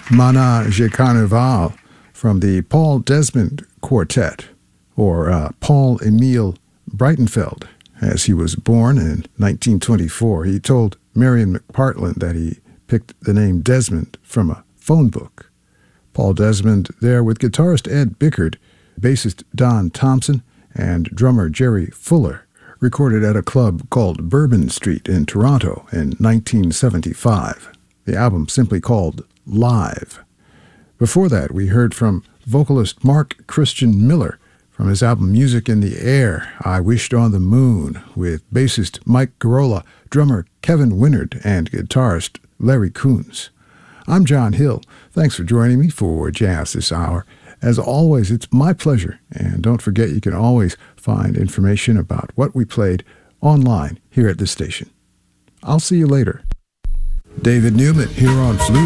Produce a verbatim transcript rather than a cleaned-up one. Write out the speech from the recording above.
Manage Carnaval from the Paul Desmond Quartet, or uh, Paul Emile Breitenfeld, as he was born in nineteen twenty-four. He told Marion McPartland that he picked the name Desmond from a phone book. Paul Desmond there with guitarist Ed Bickard, bassist Don Thompson, and drummer Jerry Fuller, recorded at a club called Bourbon Street in Toronto in nineteen seventy-five. The album simply called Live. Before that, we heard from vocalist Mark Christian Miller from his album Music in the Air, I Wished on the Moon, with bassist Mike Garola, drummer Kevin Winnard, and guitarist Larry Coons. I'm John Hill. Thanks for joining me for Jazz this hour. As always, it's my pleasure, and don't forget you can always find information about what we played online here at this station. I'll see you later. David Newman here on flute.